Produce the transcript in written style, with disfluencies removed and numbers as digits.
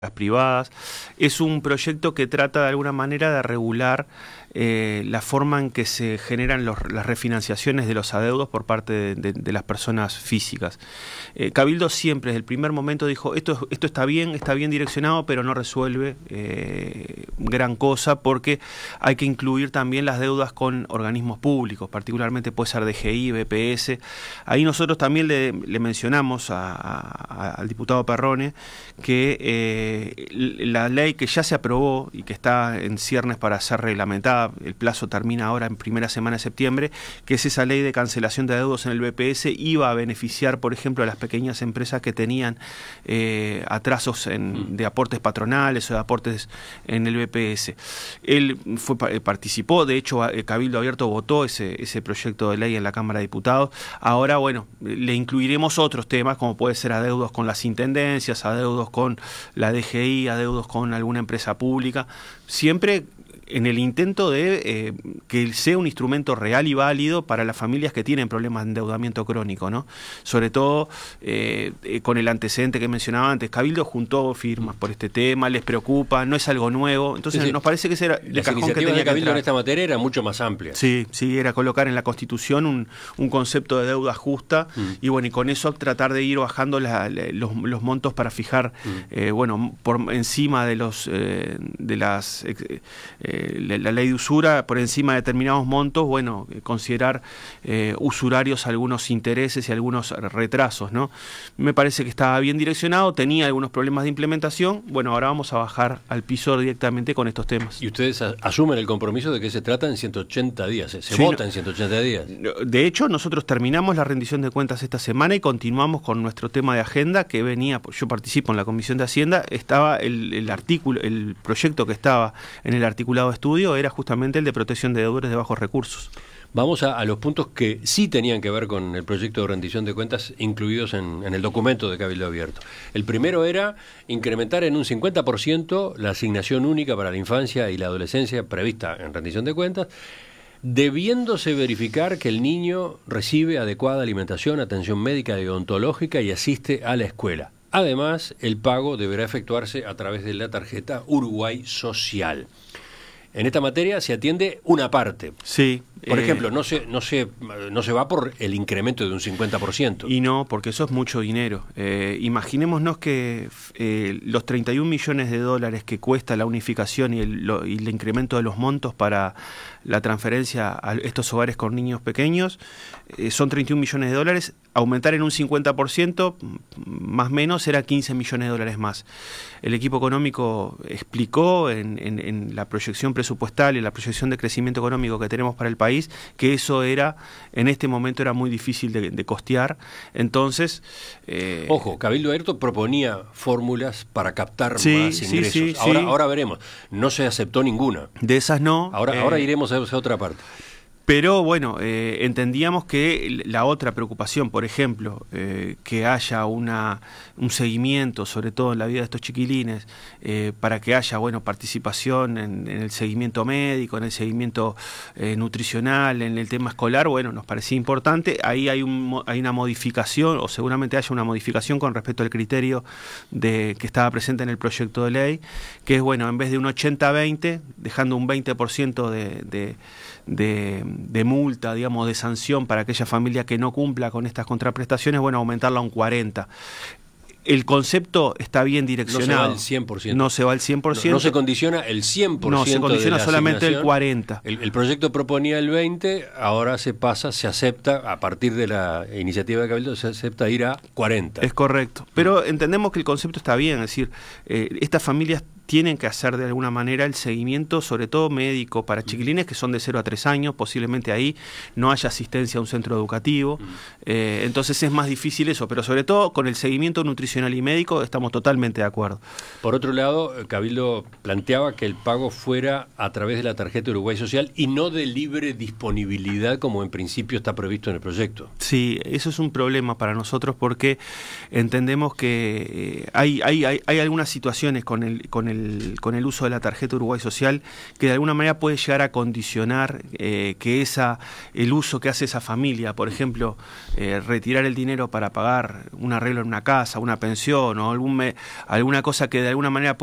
privadas. Es un proyecto que trata de alguna manera de regular la forma en que se generan las refinanciaciones de los adeudos por parte de las personas físicas. Cabildo siempre, desde el primer momento, dijo, esto está bien direccionado, pero no resuelve gran cosa, porque hay que incluir también las deudas con organismos públicos, particularmente puede ser DGI, BPS. Ahí nosotros también le mencionamos al diputado Perrone que la ley que ya se aprobó y que está en ciernes para ser reglamentada, el plazo termina ahora en primera semana de septiembre, que es esa ley de cancelación de adeudos en el BPS, iba a beneficiar, por ejemplo, a las pequeñas empresas que tenían atrasos de aportes patronales o de aportes en el BPS. Él participó, de hecho, Cabildo Abierto votó ese proyecto de ley en la Cámara de Diputados. Ahora, bueno, le incluiremos otros temas, como puede ser adeudos con las intendencias, adeudos con la DGI, adeudos con alguna empresa pública, siempre en el intento de que sea un instrumento real y válido para las familias que tienen problemas de endeudamiento crónico, ¿no? Sobre todo con el antecedente que mencionaba antes, Cabildo juntó firmas por este tema, les preocupa, no es algo nuevo, entonces nos parece que ese era el cajón que tenía de Cabildo que entrar. En esta materia era mucho más amplia. Sí, era colocar en la Constitución un concepto de deuda justa y bueno, y con eso tratar de ir bajando los montos para fijar, bueno, por encima de la ley de usura, por encima de determinados montos, bueno, considerar usurarios algunos intereses y algunos retrasos, ¿no? Me parece que estaba bien direccionado, tenía algunos problemas de implementación, bueno, ahora vamos a bajar al piso directamente con estos temas. ¿Y ustedes asumen el compromiso de que se trata en 180 días? ¿Se vota en 180 días? De hecho, nosotros terminamos la rendición de cuentas esta semana y continuamos con nuestro tema de agenda que venía, yo participo en la Comisión de Hacienda, estaba el proyecto que estaba en el articulado de estudio era justamente el de protección de deudores de bajos recursos. Vamos a los puntos que sí tenían que ver con el proyecto de rendición de cuentas incluidos en el documento de Cabildo Abierto. El primero era incrementar en un 50% la asignación única para la infancia y la adolescencia prevista en rendición de cuentas, debiéndose verificar que el niño recibe adecuada alimentación, atención médica y odontológica y asiste a la escuela. Además, el pago deberá efectuarse a través de la tarjeta Uruguay Social. En esta materia se atiende una parte. Sí. Por ejemplo, no se va por el incremento de un 50%. Y no, porque eso es mucho dinero. Imaginémonos que los 31 millones de dólares que cuesta la unificación y el incremento de los montos para la transferencia a estos hogares con niños pequeños, son 31 millones de dólares. Aumentar en un 50%, más o menos, era 15 millones de dólares más. El equipo económico explicó en la proyección presupuestal y la proyección de crecimiento económico que tenemos para el país que eso en este momento era muy difícil de costear. Entonces... Ojo, Cabildo Abierto proponía fórmulas para captar más ingresos. Sí, ahora veremos. No se aceptó ninguna. De esas no. Ahora iremos a esa otra parte. Pero bueno, entendíamos que la otra preocupación, por ejemplo, que haya un seguimiento, sobre todo en la vida de estos chiquilines, para que haya participación en el seguimiento médico, en el seguimiento nutricional, en el tema escolar, bueno, nos parecía importante. Ahí hay una modificación, o seguramente haya una modificación con respecto al criterio que estaba presente en el proyecto de ley, que es, bueno, en vez de un 80-20, dejando un 20% de multa, digamos, de sanción para aquella familia que no cumpla con estas contraprestaciones, bueno, aumentarla a un 40%. El concepto está bien direccionado. No se va al 100%. No se va al 100%. No se condiciona el 100%. No, se condiciona solamente el 40%. El proyecto proponía el 20%, ahora se acepta, a partir de la iniciativa de Cabildo, se acepta ir a 40%. Es correcto. Pero entendemos que el concepto está bien, es decir, estas familias tienen que hacer de alguna manera el seguimiento, sobre todo médico, para chiquilines que son de 0 a 3 años, posiblemente ahí no haya asistencia a un centro educativo, entonces es más difícil eso, pero sobre todo con el seguimiento nutricional y médico estamos totalmente de acuerdo. Por otro lado, Cabildo planteaba que el pago fuera a través de la tarjeta Uruguay Social y no de libre disponibilidad como en principio está previsto en el proyecto. Sí, eso es un problema para nosotros porque entendemos que hay algunas situaciones con el con el uso de la tarjeta Uruguay Social, que de alguna manera puede llegar a condicionar que el uso que hace esa familia, por ejemplo, retirar el dinero para pagar un arreglo en una casa, una pensión o alguna cosa que de alguna manera